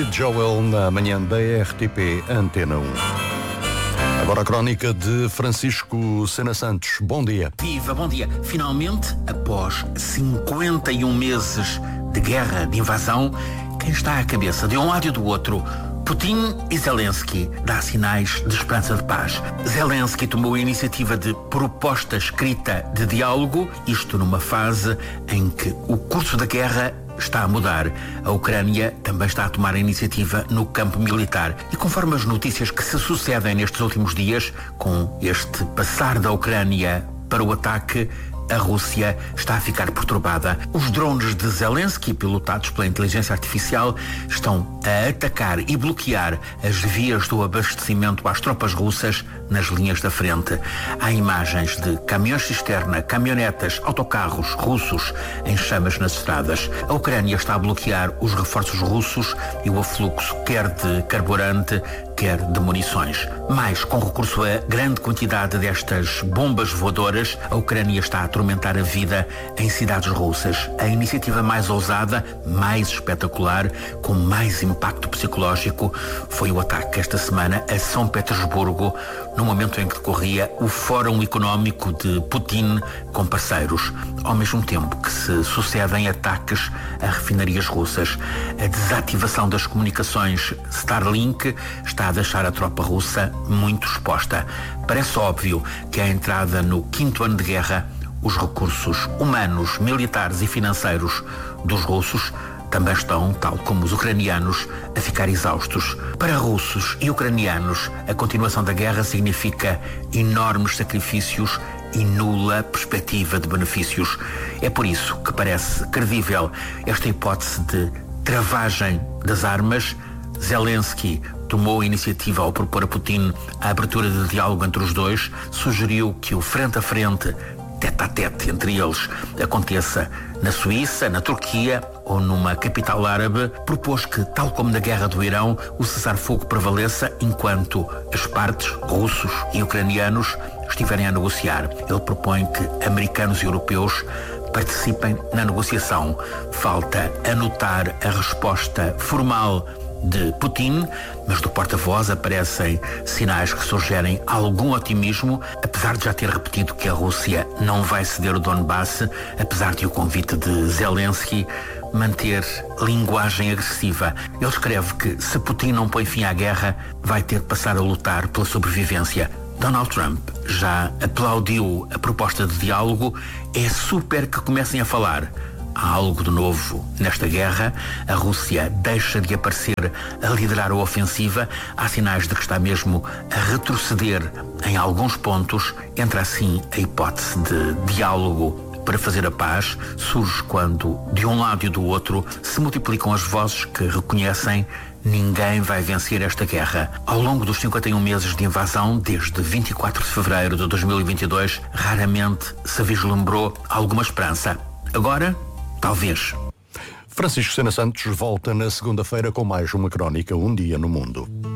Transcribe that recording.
Billy Joel na manhã da RTP Antena 1. Agora a crónica de Francisco Sena Santos. Bom dia. Viva, bom dia. Finalmente, após 51 meses de guerra, de invasão, quem está à cabeça de um lado e do outro, Putin e Zelensky, dá sinais de esperança de paz. Zelensky tomou a iniciativa de proposta escrita de diálogo, isto numa fase em que o curso da guerra está a mudar. A Ucrânia também está a tomar a iniciativa no campo militar. E conforme as notícias que se sucedem nestes últimos dias, com este passar da Ucrânia para o ataque, a Rússia está a ficar perturbada. Os drones de Zelensky, pilotados pela inteligência artificial, estão a atacar e bloquear as vias do abastecimento às tropas russas nas linhas da frente. Há imagens de caminhões-cisterna, caminhonetas, autocarros russos em chamas nas estradas. A Ucrânia está a bloquear os reforços russos e o afluxo quer de carburante, quer de munições. Mas, com recurso a grande quantidade destas bombas voadoras, a Ucrânia está a atormentar a vida em cidades russas. A iniciativa mais ousada, mais espetacular, com mais impacto psicológico, foi o ataque esta semana a São Petersburgo, no momento em que decorria o Fórum Económico de Putin com parceiros, ao mesmo tempo que se sucedem ataques a refinarias russas. A desativação das comunicações Starlink está a deixar a tropa russa muito exposta. Parece óbvio que a entrada no 5º ano de guerra, os recursos humanos, militares e financeiros dos russos também estão, tal como os ucranianos, a ficar exaustos. Para russos e ucranianos, a continuação da guerra significa enormes sacrifícios e nula perspectiva de benefícios. É por isso que parece credível esta hipótese de travagem das armas. Zelensky tomou a iniciativa ao propor a Putin a abertura de diálogo entre os dois, sugeriu que o frente a frente, tete-a-tete entre eles, aconteça na Suíça, na Turquia ou numa capital árabe. Propôs que, tal como na guerra do Irão, o cessar-fogo prevaleça enquanto as partes, russos e ucranianos, estiverem a negociar. Ele propõe que americanos e europeus participem na negociação. Falta anotar a resposta formal de Putin, mas do porta-voz aparecem sinais que sugerem algum otimismo, apesar de já ter repetido que a Rússia não vai ceder o Donbass, apesar de o convite de Zelensky manter linguagem agressiva. Ele escreve que se Putin não põe fim à guerra, vai ter de passar a lutar pela sobrevivência. Donald Trump já aplaudiu a proposta de diálogo. É super que comecem a falar. Há algo de novo nesta guerra. A Rússia deixa de aparecer a liderar a ofensiva. Há sinais de que está mesmo a retroceder em alguns pontos. Entra assim a hipótese de diálogo para fazer a paz. Surge quando, de um lado e do outro, se multiplicam as vozes que reconhecem: ninguém vai vencer esta guerra. Ao longo dos 51 meses de invasão, desde 24 de fevereiro de 2022, raramente se vislumbrou alguma esperança. Agora, talvez. Francisco Sena Santos volta na segunda-feira com mais uma crónica Um Dia no Mundo.